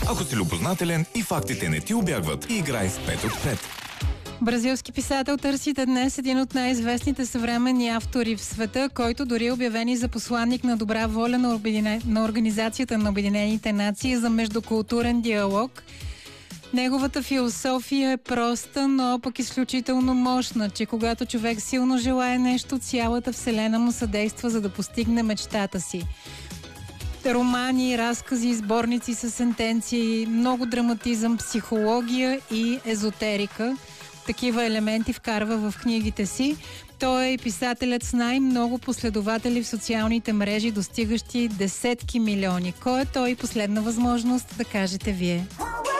Ако си любознателен и фактите не ти убягват, играй с 5 от 5. Бразилски писател търсите днес един от най-известните съвременни автори в света, който дори е обявен и за посланник на добра воля на Организацията на Обединените нации за междукултурен диалог. Неговата философия е проста, но пък изключително мощна, че когато човек силно желае нещо, цялата вселена му съдейства, за да постигне мечтата си. Романи, разкази, сборници с сентенции, много драматизъм, психология и езотерика. Такива елементи вкарва в книгите си. Той е и писателят с най-много последователи в социалните мрежи, достигащи десетки милиони. Кой е той? Последна възможност да кажете вие.